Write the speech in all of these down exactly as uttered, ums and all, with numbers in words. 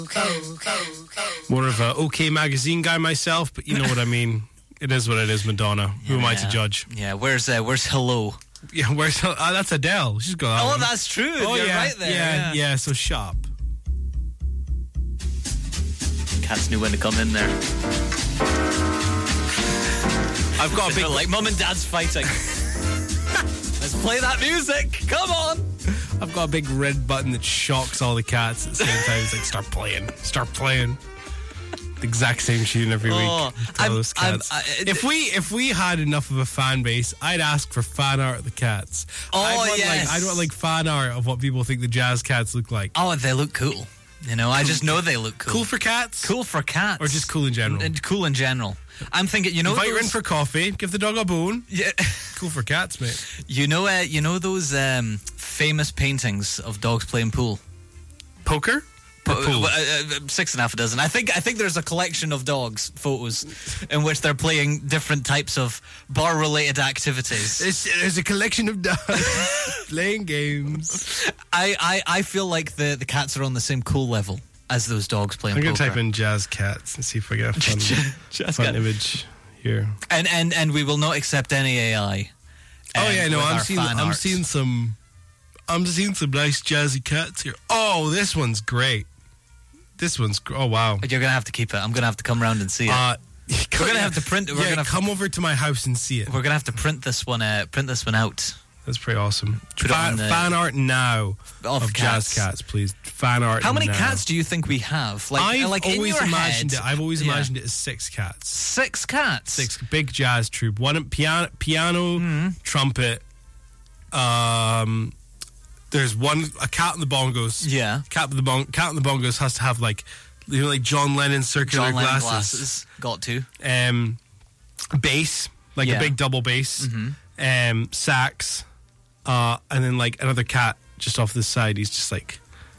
More of a OK Magazine guy myself, but you know what I mean. It is what it is, Madonna. Who yeah, am I to judge? Yeah, where's uh, where's Hello? Yeah, where's oh, that's Adele. She's got that Oh, one. that's true. Oh, You're yeah, right there. Yeah, Yeah, yeah, so sharp. Cats knew when to come in there. I've got a big... like, Mum and Dad's fighting. Let's play that music. Come on. I've got a big red button that shocks all the cats at the same time. It's like, start playing. Start playing. The exact same tune every week. Oh, Tell I'm- those cats. I'm- I- if we if we had enough of a fan base, I'd ask for fan art of the cats. Oh, I'd want, yes. like, I'd want like fan art of what people think the jazz cats look like. Oh, they look cool. You know, I just know they look cool. Cool for cats? Cool for cats. Or just cool in general? And cool in general. I'm thinking, you know, Invite her in those- for coffee, give the dog a bone. Yeah. Cool for cats, mate. You know, uh, you know those um, famous paintings of dogs playing pool. Poker? Po- Or pool? uh, uh, six and a half a dozen. I think. I think there's a collection of dogs photos in which they're playing different types of bar-related activities. There's, there's a collection of dogs playing games. I, I, I feel like the, the cats are on the same cool level as those dogs playing I'm going to poker. type in jazz cats and see if I get a fun, Jazz fun cat. image here. And, and and we will not accept any A I. Oh um, yeah, no, with I'm our seeing fan I'm art. seeing some I'm seeing some nice jazzy cats here. Oh, this one's great. This one's gr- oh wow. You're gonna have to keep it. I'm gonna have to come around and see it. Uh, We're gonna have to print it. We're yeah, gonna have come over to my house and see it. We're gonna have to print this one. Uh, print this one out. That's pretty awesome. Put it Fan, on the- fan art now Of of cats. jazz cats, please. Fan art. How many now. cats do you think we have? Like, I've like in always your imagined head, it. I've always yeah. imagined it as six cats. Six cats. Six big jazz troupe. One piano, piano, Mm-hmm. trumpet. Um, there's one a cat in the bongos. Yeah. Cat with the bong, cat in the bongos has to have like you know like John Lennon circular John Lennon glasses. glasses. Got to. Um, bass like Yeah. a big double bass. Mm-hmm. Um, sax, uh, and then like another cat just off the side. He's just like.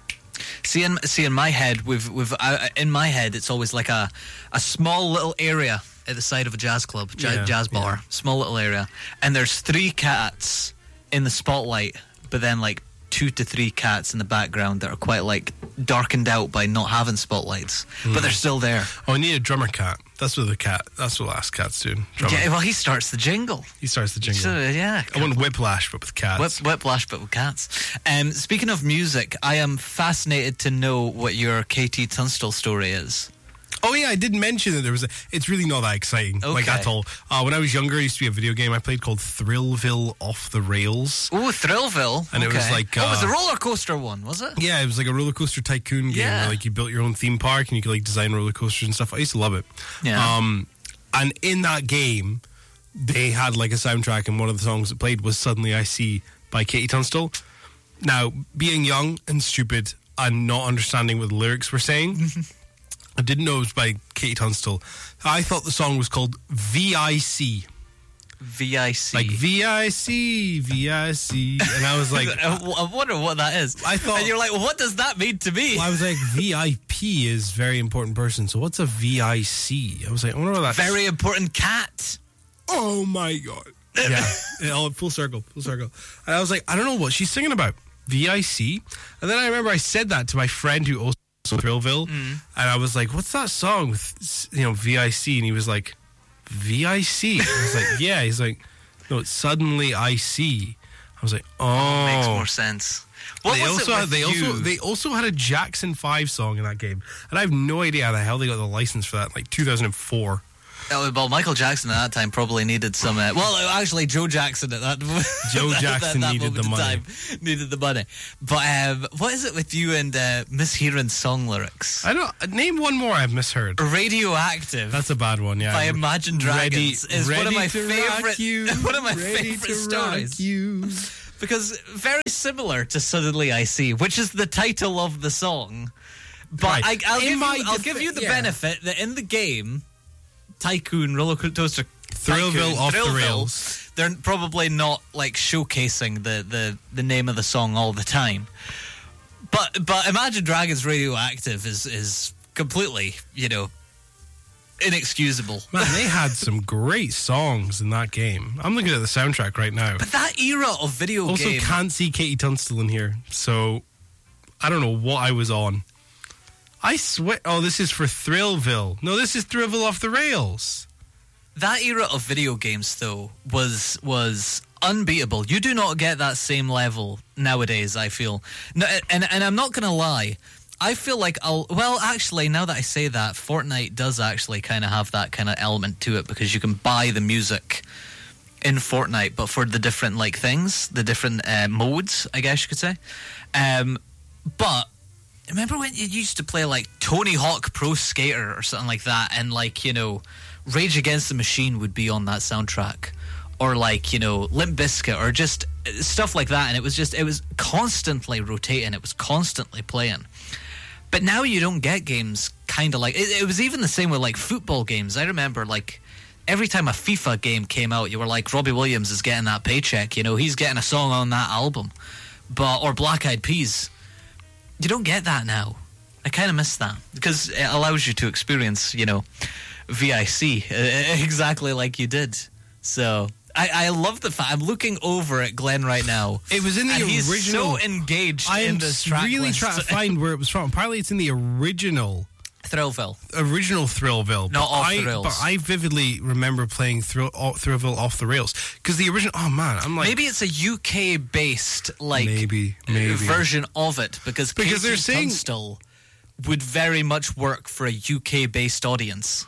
See in see in my head, with with uh, in my head, it's always like a a small little area at the side of a jazz club, ja- Yeah, jazz bar, yeah. small little area, and there's three cats in the spotlight, but then like two to three cats in the background that are quite like darkened out by not having spotlights, Hmm. but they're still there. Oh, I need a drummer cat. That's what the cat. That's what last cat's doing. Drummer. Yeah, well, he starts the jingle. He starts the jingle. So, yeah, I want Whiplash, but with cats. Whip, whiplash, but with cats. Um, speaking of music, I am fascinated to know what your K T Tunstall story is. Oh yeah, I did mention that there was a. It's really not that exciting, like Okay. at all. Uh, when I was younger, there used to be a video game I played called Thrillville Off the Rails. Oh, Thrillville. And it was Okay. like, oh, it was uh, the roller coaster one, was it? Yeah, it was like a roller coaster tycoon game Yeah. where like you built your own theme park and you could like design roller coasters and stuff. I used to love it. Yeah. Um, and in that game, they had like a soundtrack, and one of the songs that played was "Suddenly I See" by Katie Tunstall. Now, being young and stupid and not understanding what the lyrics were saying, I didn't know it was by Katie Tunstall. I thought the song was called V I C. V I C. Like V I C, V I C. And I was like, I I wonder what that is. I thought- And you're like, well, what does that mean to me? well, I was like, V I P is very important person. So what's a V I C? I was like, I wonder what that's. Very important cat. Oh my God. Yeah. Yeah, all full circle, full circle. And I was like, I don't know what she's singing about. V I C? And then I remember I said that to my friend who also Thrillville. And I was like, what's that song with, you know, V I C? And he was like, V I C? I was like, yeah. He's like, no, it's Suddenly I See. I was like, oh. Makes more sense. What They was also it had, with they you? also they also had a Jackson five song in that game, and I have no idea how the hell they got the license for that. Like two thousand four. Oh, well, Michael Jackson at that time probably needed some. Uh, well, actually, Joe Jackson at that. Joe that- Jackson that needed the moment in money. time needed the money. But um, what is it with you and uh, mishearing song lyrics? I don't name one more I've misheard. Radioactive. That's a bad one. Yeah, by Imagine Dragons Ready- is one of ready my to rock favorite. you, one of my ready favorite to rock stories. you. Because very similar to Suddenly I See, which is the title of the song. But Right. I, I'll, In give my you, I'll defi- give you the yeah. benefit that in the game, Tycoon, Roller Coaster, Thrillville Tycoon, Off the Thrillville, Rails. they're probably not like showcasing the, the, the name of the song all the time. But but Imagine Dragons Radioactive is, is completely, you know, inexcusable. Man, they had some great songs in that game. I'm looking at the soundtrack right now. But that era of video Also, game... can't see Katie Tunstall in here, so I don't know what I was on. I swear. Oh, this is for Thrillville. No, this is Thrillville Off the Rails. That era of video games, though, was was unbeatable. You do not get that same level nowadays, I feel. No, and and I'm not going to lie. I feel like I'll... Well, actually, now that I say that, Fortnite does actually kind of have that kind of element to it because you can buy the music in Fortnite, but for the different, like, things, the different uh, modes, I guess you could say. Um, but remember when you used to play, like, Tony Hawk Pro Skater or something like that, and, like, you know, Rage Against the Machine would be on that soundtrack, or, like, you know, Limp Bizkit, or just stuff like that, and it was just, it was constantly rotating, it was constantly playing. But now you don't get games kind of like... It, it was even the same with, like, football games. I remember, like, every time a FIFA game came out, you were like, Robbie Williams is getting that paycheck, you know, he's getting a song on that album. But Or Black Eyed Peas. You don't get that now. I kind of miss that. Because it allows you to experience, you know, V I C uh, exactly like you did. So... I, I love the fact I'm looking over at Glenn right now. It was in the and he's original. so engaged I in am this track really list. trying to find where it was from. Apparently, it's in the original, Thrillville. original Thrillville. Not but Off I, the Rails. But I vividly remember playing Thrill, oh, Thrillville Off the Rails because the original. Oh man, I'm like Maybe it's a U K based like maybe maybe version of it because Because Casey they're saying- Tunstall would very much work for a U K based audience.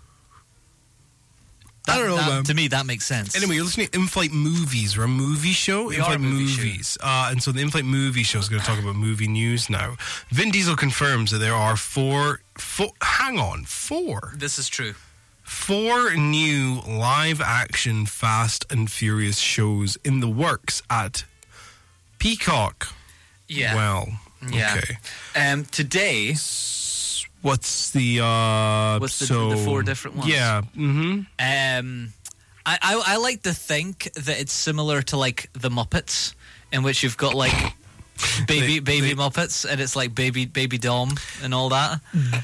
That, I don't know, that- man. To me, that makes sense. Anyway, you're listening to In-Flight Movies. We're a movie show. We In-Flight are a movie show. Movies. Uh, and so the In-Flight Movie Show is going to talk about movie news now. Vin Diesel confirms that there are four, four... Hang on. Four. This is true. Four new live-action Fast and Furious shows in the works at Peacock. Yeah. Well, Yeah. okay. Um, today, What's the... Uh, What's the- so, the four different ones? Yeah. Mm-hmm. um, I, I I like to think that it's similar to like the Muppets, in which you've got like baby They- baby they- Muppets, and it's like baby baby Dom and all that.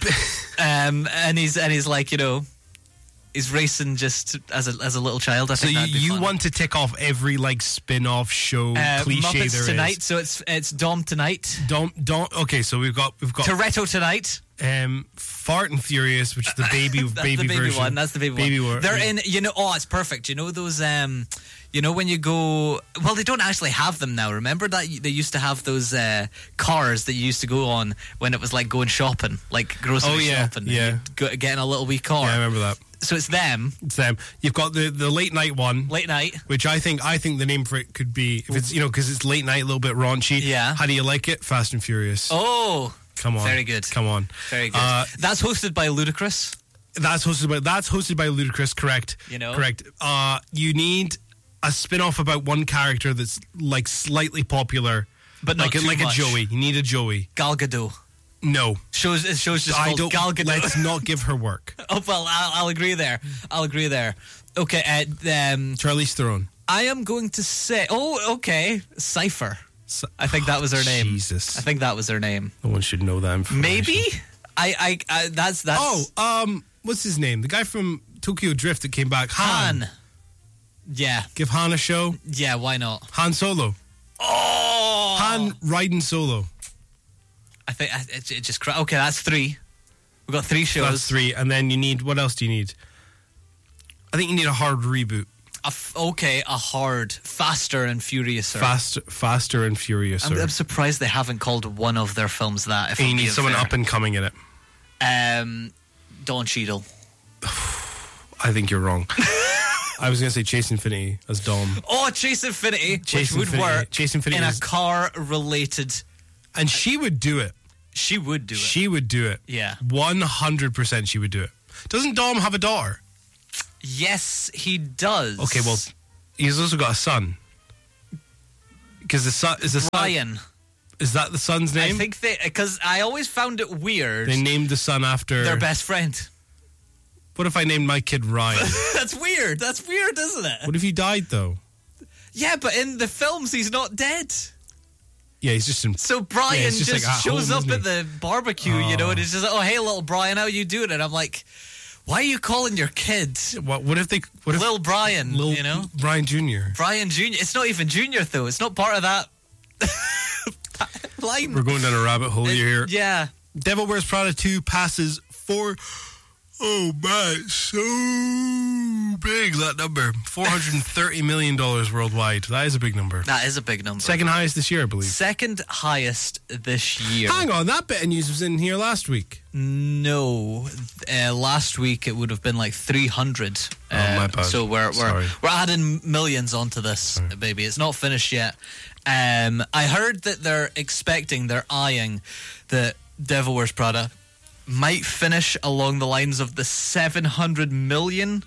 um, and he's and he's like you know, he's racing just as a as a little child. I So think you, that'd be you fun. want to tick off every like spin-off show uh, cliche Muppets there is. tonight? So it's it's Dom tonight, Don't don't. Okay, so we've got we've got Toretto tonight. um, Fart and Furious, which is the baby That's baby, the baby version. one. That's the baby, baby one. wor- They're yeah. in. You know. Oh, it's perfect. You know those. Um, you know when you go. Well, they don't actually have them now. Remember that they used to have those uh, cars that you used to go on when it was like going shopping, like grocery Oh, yeah, shopping. yeah. And you'd go, getting a little wee car. Yeah, I remember that. So it's them It's them. You've got the the late night one, late night. which I think I think the name for it could be if it's you know because it's late night, a little bit raunchy. Yeah. How do you like it? Fast and Furious. Oh, Come on. very good. Come on. very good. Uh, That's hosted by Ludacris. That's hosted by that's hosted by Ludacris. Correct. You know? Correct. Uh, you need a spin-off about one character that's like slightly popular, But not like a, too like much. a Joey. You need a Joey. Gal Gadot. No. Shows it shows just I called don't. Gal Gadot. Let's not give her work. Oh well, I'll, I'll agree there. I'll agree there. Okay. Uh, um, Charlize Theron. I am going to say. Oh, okay. Cypher. So- I think that was her name. Jesus. I think that was her name. No one should know that information. Maybe. I. I. I that's that's. Oh, um, what's his name? The guy from Tokyo Drift that came back. Han. Han. Yeah. Give Han a show. Yeah. Why not? Han Solo. Oh. Han riding solo. I think I, it, it just. cra- Okay, that's three. We've got three shows. That's three. And then you need, what else do you need? I think you need a hard reboot. A f- okay, a hard, faster and furious. Faster, faster and furious. I'm, I'm surprised they haven't called one of their films that. If And you I'm need being someone fair. up and coming in it. Um, Don Cheadle. I think you're wrong. I was going to say Chase Infinity as Dom. Oh, Chase Infinity, Chase which would Infinity. work Chase Infinity in a is- car-related. And she would do it. She would do it. She would do it. Yeah. one hundred percent she would do it. Doesn't Dom have a daughter? Yes, he does. Okay, well, he's also got a son. Because the son is the son, Ryan. is that the son's name? I think they because I always found it weird. they named the son after their best friend. What if I named my kid Ryan? That's weird. That's weird, isn't it? What if he died though? Yeah, but in the films, he's not dead. Yeah, he's just in. So Brian Yeah, it's just just, like at shows home, up isn't at the barbecue, you know, Oh. and he's just like, "Oh, hey, little Brian, how you doing?" And I'm like, "Why are you calling your kid What? What if they? What if Lil Brian?" Lil you know, Brian Junior? Brian Junior It's not even Junior though. It's not part of that line. We're going down a rabbit hole It- here. Yeah. Devil Wears Prada two passes four. Oh man, so big that number. four hundred thirty million dollars worldwide. That is a big number. That is a big number. Second highest this year, I believe. Second highest this year. Hang on, that bit of news was in here last week. No, uh, last week it would have been like three hundred. Oh, my bad. So we're we're Sorry. we're adding millions onto this, Sorry. baby. It's not finished yet. Um, I heard that they're expecting, they're eyeing that Devil Wears Prada might finish along the lines of the seven hundred million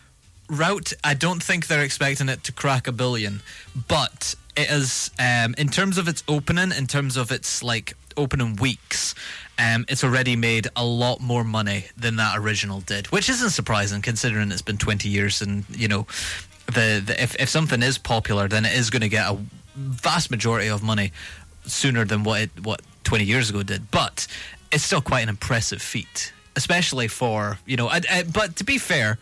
route. I don't think they're expecting it to crack a billion, but it is, um, in terms of its opening, in terms of its like opening weeks, um, it's already made a lot more money than that original did, which isn't surprising considering it's been twenty years. And you know, the, the if if something is popular, then it is going to get a vast majority of money sooner than what it what twenty years ago did. But it's still quite an impressive feat, especially for, you know, I, I, but to be fair,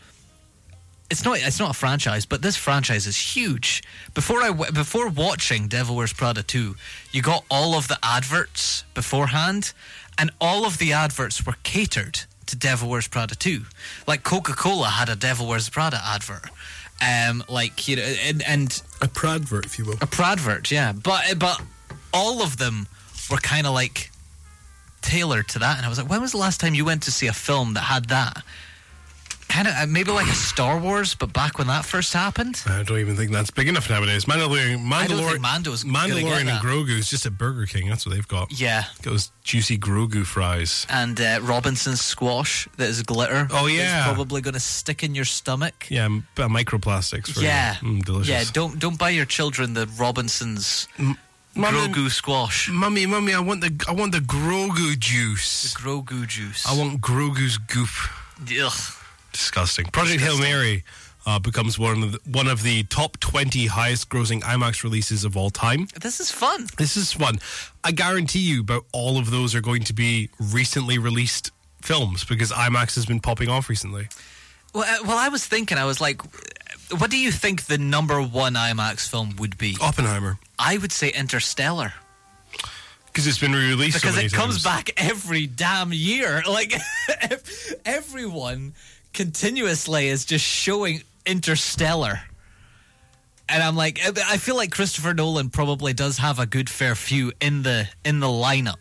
it's not it's not a franchise, but this franchise is huge. Before I before watching Devil Wears Prada two, you got all of the adverts beforehand, and all of the adverts were catered to Devil Wears Prada two. Like Coca-Cola had a Devil Wears Prada advert. Um, like, you know, and, and A Pradvert, if you will. a Pradvert, yeah. But but all of them were kind of like tailored to that, and I was like, when was the last time you went to see a film that had that? Kind of maybe like a Star Wars, but back when that first happened. I don't even think that's big enough nowadays. Mandalorian, Mandalorian, I don't think Mando's gonna get Mandalorian and that. Grogu is just at Burger King. That's what they've got. Yeah, Those juicy Grogu fries. and uh, Robinson's squash that is glitter. Oh, yeah. is probably going to stick in your stomach. Yeah, m- uh, microplastics. For Yeah, you. Mm, delicious. yeah. Don't don't buy your children the Robinson's Mummy, Grogu squash. mummy, mummy, I want the I want the Grogu juice. Grogu juice. I want Grogu's goop. Ugh. Disgusting. Project Hail Mary uh, becomes one of the, one of the top twenty highest grossing IMAX releases of all time. This is fun. This is fun. I guarantee you about all of those are going to be recently released films because IMAX has been popping off recently. Well, uh, well, I was thinking, I was like, what do you think the number one IMAX film would be? Oppenheimer. I would say Interstellar. Because it's been re-released Because so many it comes times. back every damn year. Like, everyone continuously is just showing Interstellar. And I'm like, I feel like Christopher Nolan probably does have a good fair few in the in the lineup.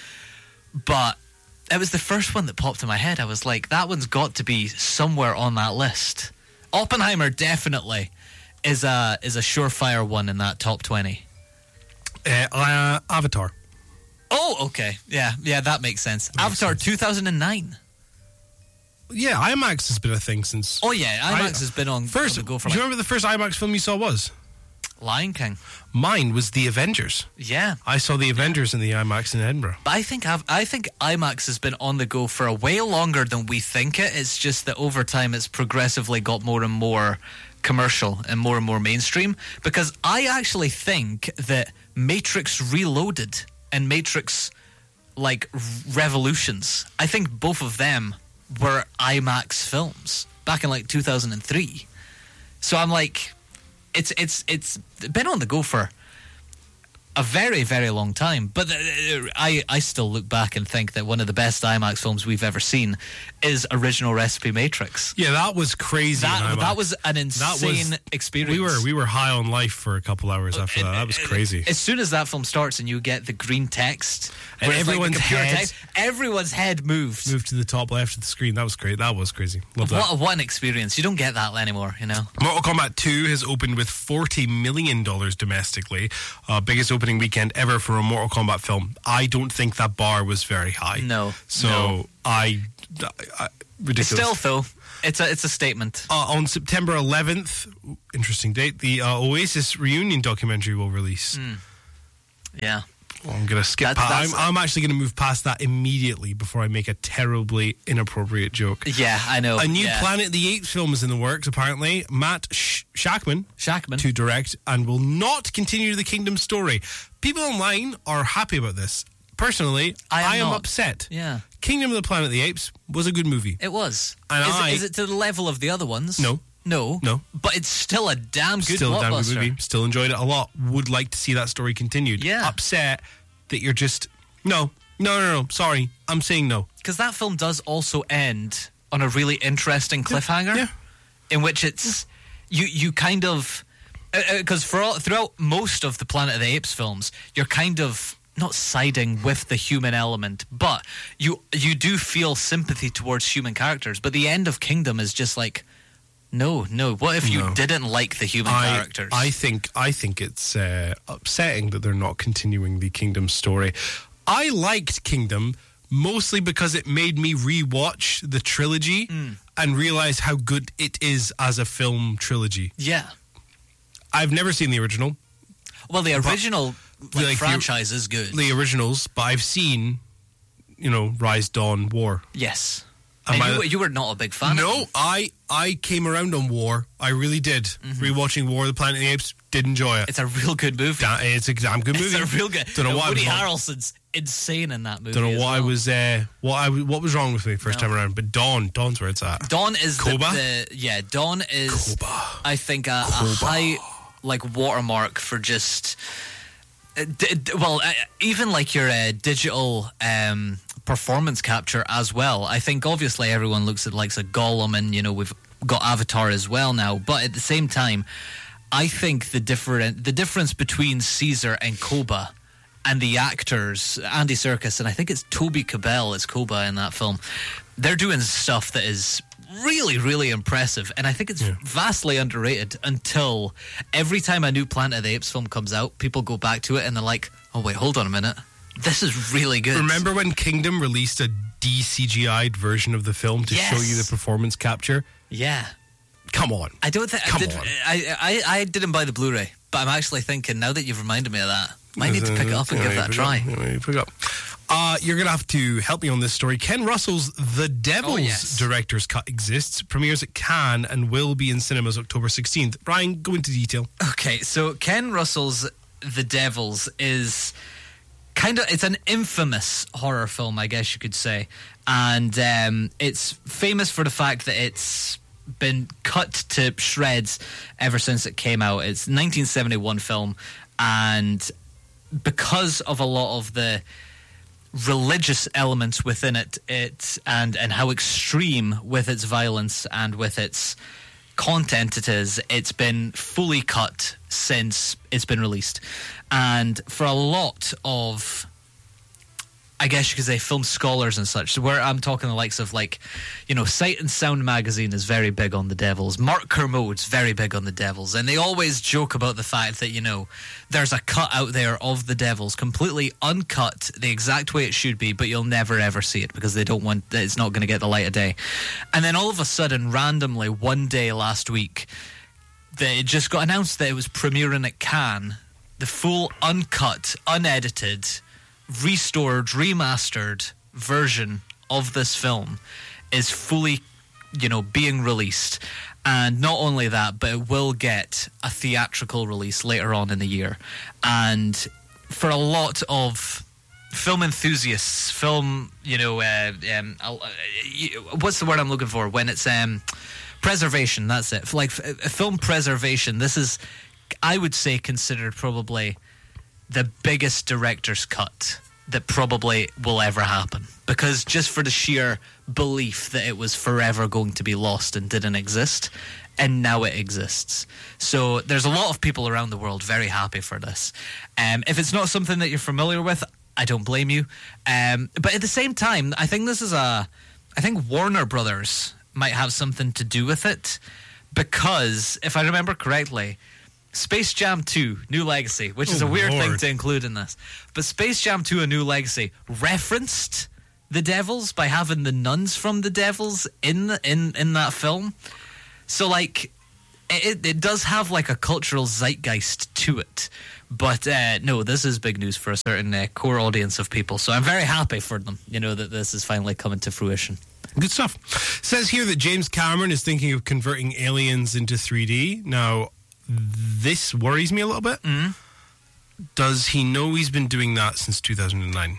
But it was the first one that popped in my head. I was like, that one's got to be somewhere on that list. Oppenheimer definitely is a is a surefire one in that top twenty. Uh, uh, Avatar. Oh, okay. Yeah, yeah, that makes sense. That makes Avatar sense. two thousand nine. Yeah, IMAX has been a thing since... Oh, yeah, IMAX I- has been on, First, on the go for do you like remember the first IMAX film you saw was? Lion King. Mine was The Avengers. Yeah. I saw The Avengers in the IMAX in Edinburgh. But I think I've, I think IMAX has been on the go for a way longer than we think it. It's just that over time it's progressively got more and more commercial and more and more mainstream. Because I actually think that Matrix Reloaded and Matrix like Revolutions, I think both of them were IMAX films back in like two thousand three. So I'm like, it's it's it's been on the go for a very, very long time. But uh, I, I still look back and think that one of the best IMAX films we've ever seen is Original Recipe Matrix. Yeah, that was crazy. in That IMAX. that was an That insane was- experience. We were we were high on life for a couple hours after that. That was crazy. As soon as that film starts and you get the green text, And where it's like the everyone's computer head- text, everyone's head moved. Moved to the top left of the screen. That was great. That was crazy. Love that. What, what an experience. You don't get that anymore, you know? Mortal Kombat two has opened with forty million dollars domestically. Uh, biggest opening weekend ever for a Mortal Kombat film. I don't think that bar was very high. No. So no. I, I ridiculous. Still, though, it's a, it's a statement. Uh, on September eleventh, interesting date, the uh, Oasis reunion documentary will release. Mm. Yeah. Well, I'm going to skip That's- past. that's- I'm, I'm actually going to move past that immediately before I make a terribly inappropriate joke. Yeah, I know. A new yeah. Planet the Apes film is in the works, apparently. Matt Sh- Shackman Shackman. to direct and will not continue the Kingdom story. People online are happy about this. Personally, I am I am not. upset. Yeah. Kingdom of the Planet of the Apes was a good movie. It was. And is, I- it, is it to the level of the other ones? No. No. No. But it's still a damn good Still a damn good blockbuster. movie. Still enjoyed it a lot. Would like to see that story continued. Yeah. Upset that you're just... No, No, no, no. Sorry. I'm saying no. Because that film does also end on a really interesting cliffhanger, Yeah. in which it's you you kind of because for all, throughout most of the Planet of the Apes films, you're kind of not siding with the human element, but you you do feel sympathy towards human characters. But the end of Kingdom is just like, no, no. What if you No. didn't like the human I, characters? I think I think it's uh, upsetting that they're not continuing the Kingdom story. I liked Kingdom mostly because it made me rewatch the trilogy Mm. and realize how good it is as a film trilogy. yeah. I've never seen the original, Well, the original like, like the- franchise is good. the originals, but I've seen, you know, Rise, Dawn, War. yes. Am And I- you, were- you were not a big fan of No, them. I I came around on War. I really did. Rewatching War of the Planet of the Apes, did enjoy it. It's a real good movie. Da- it's a damn good movie. It's a real good. Don't know uh, why I Woody was wrong. Harrelson's insane in that movie. Don't know as what I well. was. Uh, what I was- what was wrong with me first No. time around. But Dawn, Dawn's where it's at. Dawn is the, Koba? the yeah. Dawn is Koba. I think a, a Koba. high like watermark for just uh, d- d- well uh, even like your uh, digital um, performance capture as well. I think obviously everyone looks at likes a Gollum, and you know we've got Avatar as well now. But at the same time, I think the different the difference between Caesar and Koba and the actors, Andy Serkis, and I think it's Toby Cabell as Koba in that film, they're doing stuff that is really, really impressive. And I think it's vastly underrated until every time a new Planet of the Apes film comes out, people go back to it and they're like, oh, wait, hold on a minute. This is really good. Remember when Kingdom released a de-C G I'd version of the film to show Yes. you the performance capture? Yeah. Come on. I don't think I Come did. on. I, I, I didn't buy the Blu-ray, but I'm actually thinking now that you've reminded me of that, might need to pick it up and Yeah, give that a pick it try. up. Yeah, pick it up. Uh, you're going to have to help me on this story. Ken Russell's The Devils Oh, yes. director's cut exists, premieres at Cannes, and will be in cinemas October sixteenth. Brian, go into detail. Okay, so Ken Russell's The Devils is kind of it's an infamous horror film, I guess you could say, and um, it's famous for the fact that it's been cut to shreds ever since it came out. It's a nineteen seventy-one film, and because of a lot of the religious elements within it, it and and how extreme with its violence and with its content it is, it's been fully cut since it's been released. And for a lot of, I guess you could say, film scholars and such, where I'm talking the likes of, like, you know, Sight and Sound magazine is very big on the Devils. Mark Kermode's very big on the Devils. And they always joke about the fact that, you know, there's a cut out there of the Devils, completely uncut, the exact way it should be, but you'll never ever see it because they don't want, it's not going to get the light of day. And then all of a sudden, randomly, one day last week, they it just got announced that it was premiering at Cannes, the full uncut, unedited, restored, remastered version of this film is fully, you know, being released. And not only that, but it will get a theatrical release later on in the year. And for a lot of film enthusiasts, film, you know, uh, um, uh, what's the word I'm looking for? When it's um, preservation, that's it. Like f- film preservation, this is, I would say, considered probably the biggest director's cut that probably will ever happen, because just for the sheer belief that it was forever going to be lost and didn't exist, and now it exists. So there's a lot of people around the world very happy for this. Um, if it's not something that you're familiar with, I don't blame you. Um, but at the same time, I think this is a, I think Warner Brothers might have something to do with it, because if I remember correctly, Space Jam two, New Legacy, which is Oh, a weird thing Lord. to include in this, but Space Jam two, A New Legacy referenced the Devils by having the nuns from the Devils in the, in in that film. So, like, it it does have like a cultural zeitgeist to it. But uh, no, this is big news for a certain uh, core audience of people. So I'm very happy for them, you know, that this is finally coming to fruition. Good stuff. Says here that James Cameron is thinking of converting Aliens into three D. Now, this worries me a little bit. Mm. Does he know he's been doing that since two thousand nine?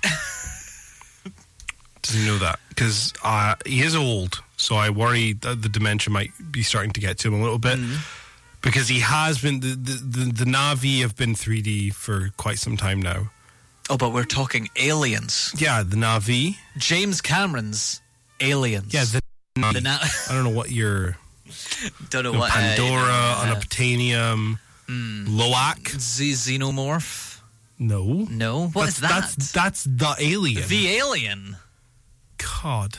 Does he know that? Because uh, he is old, so I worry that the dementia might be starting to get to him a little bit. Mm. Because he has been, the, the, the, the Na'vi have been three D for quite some time now. Oh, but we're talking aliens. Yeah, the Na'vi. James Cameron's Aliens. Yeah, the, the Na- I don't know what your... Don't know you know, what... Pandora, uh, you know, uh, Unobtainium, mm. Loak. Z- Xenomorph. No. No? What that's, is that? That's, that's the alien. The alien. God.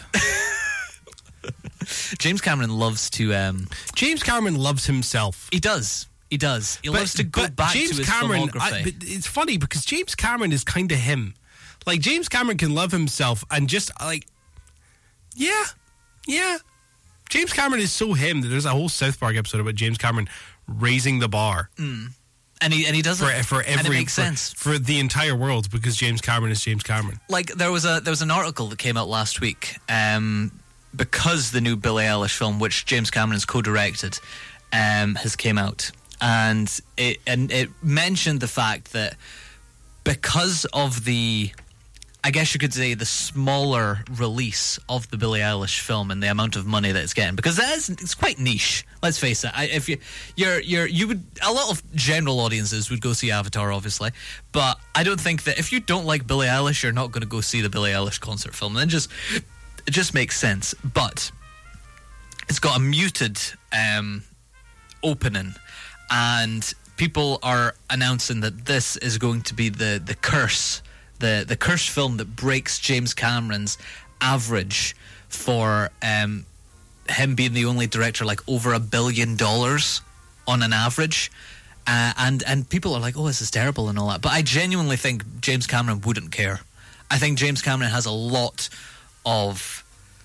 James Cameron loves to... Um, James Cameron loves himself. he does. He does. He But- loves to go but back James to his Cameron, filmography. I, but it's funny because James Cameron is kind of him. Like, James Cameron can love himself and just, like, yeah, yeah. James Cameron is so him that there's a whole South Park episode about James Cameron raising the bar. Mm. And he and he does For, it. for every and it makes for, sense. for the entire world because James Cameron is James Cameron. Like there was a there was an article that came out last week um, because the new Billie Eilish film, which James Cameron's co-directed, um, has came out, and it and it mentioned the fact that because of the, I guess you could say, the smaller release of the Billie Eilish film and the amount of money that it's getting, because that is, it's quite niche. Let's face it. I, if you, you're, you're, you would, a lot of general audiences would go see Avatar, obviously, but I don't think that if you don't like Billie Eilish, you're not going to go see the Billie Eilish concert film. And it just, it just makes sense. But it's got a muted um, opening, and people are announcing that this is going to be the the curse. The the cursed film that breaks James Cameron's average for um, him being the only director like over a billion dollars on an average, uh, and and people are like, oh, this is terrible and all that. But I genuinely think James Cameron wouldn't care. I think James Cameron has a lot of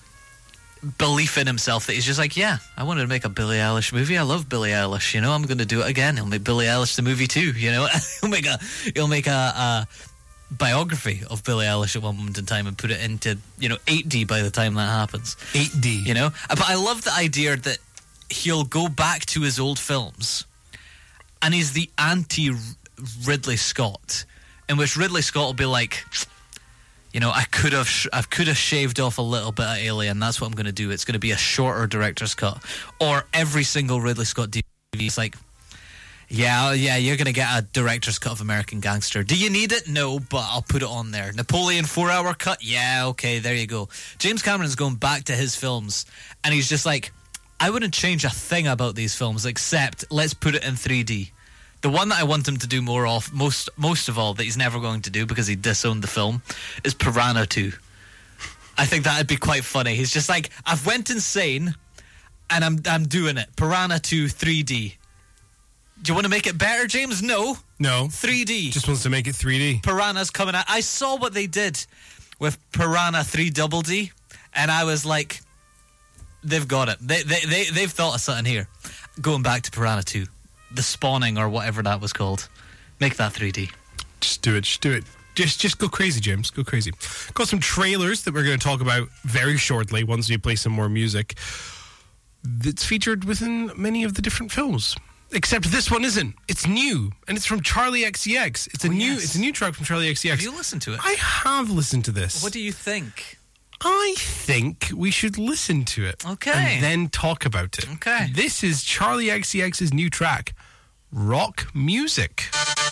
belief in himself that he's just like, yeah, I wanted to make a Billie Eilish movie. I love Billie Eilish. You know, I'm going to do it again. He'll make Billie Eilish the movie too. You know, he'll make a he'll make a. a biography of Billie Eilish at one moment in time and put it into, you know, eight D by the time that happens. eight D. You know? But I love the idea that he'll go back to his old films and he's the anti-Ridley Scott, in which Ridley Scott will be like, you know, I could have sh- I could have shaved off a little bit of Alien. That's what I'm going to do. It's going to be a shorter director's cut. Or every single Ridley Scott D V D is like, Yeah, yeah, you're going to get a director's cut of American Gangster. Do you need it? No, but I'll put it on there. Napoleon four-hour cut? Yeah, okay, there you go. James Cameron's going back to his films, and he's just like, I wouldn't change a thing about these films, except let's put it in three D. The one that I want him to do more of, most most of all, that he's never going to do because he disowned the film, is Piranha two. I think that'd be quite funny. He's just like, I've went insane, and I'm I'm doing it. Piranha two three D. Do you want to make it better, James? No. No. three D. Just wants to make it three D. Piranha's coming out. I saw what they did with Piranha three Double D, and I was like, they've got it. They, they, they, they've thought of something here. Going back to Piranha two. The Spawning, or whatever that was called. Make that three D. Just do it. Just do it. Just just go crazy, James. Go crazy. Got some trailers that we're going to talk about very shortly once we play some more music that's featured within many of the different films. Except this one isn't. It's new, and it's from Charlie X C X. It's a Oh, new. yes. It's a new track from Charlie X C X. Have you listened to it? I have listened to this. What do you think? I think we should listen to it. Okay. And then talk about it. Okay. This is Charlie X C X's new track, Rock Music.